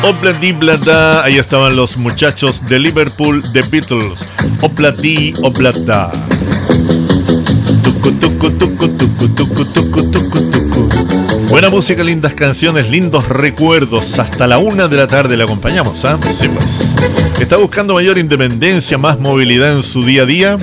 Obladi Blada, ahí estaban los muchachos de Liverpool, The Beatles. Obladi Oblada. Buena música, lindas canciones, lindos recuerdos. Hasta la 1 de la tarde le acompañamos, ¿ah? Sí, pues. ¿Está buscando mayor independencia, más movilidad en su día a día?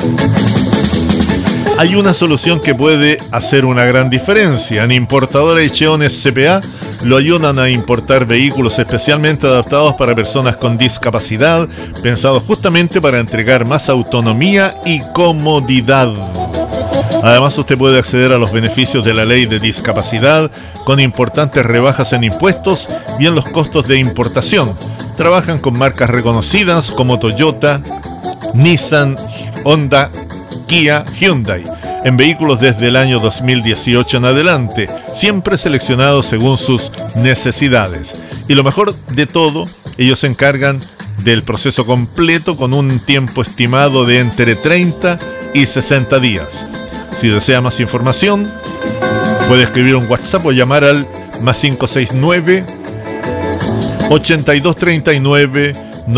Hay una solución que puede hacer una gran diferencia. En Importadora Eicheones CPA lo ayudan a importar vehículos especialmente adaptados para personas con discapacidad, pensados justamente para entregar más autonomía y comodidad. Además, usted puede acceder a los beneficios de la ley de discapacidad con importantes rebajas en impuestos y en los costos de importación. Trabajan con marcas reconocidas como Toyota, Nissan, Honda, Kia, Hyundai, en vehículos desde el año 2018 en adelante, siempre seleccionados según sus necesidades. Y lo mejor de todo, ellos se encargan del proceso completo con un tiempo estimado de entre 30 y 60 días. Si desea más información, puede escribir un WhatsApp o llamar al más 569 8239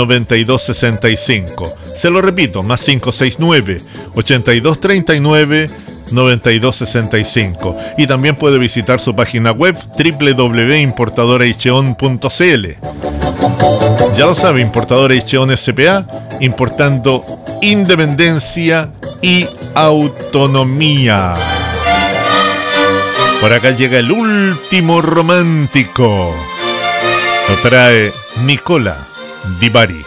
9265. Se lo repito, más 569 8239 9265. Y también puede visitar su página web www.importadoraicheon.cl. Ya lo sabe, Importadora Eicheones CPA, importando independencia y autonomía. Por acá llega el último romántico. Lo trae Nicola Di Bari.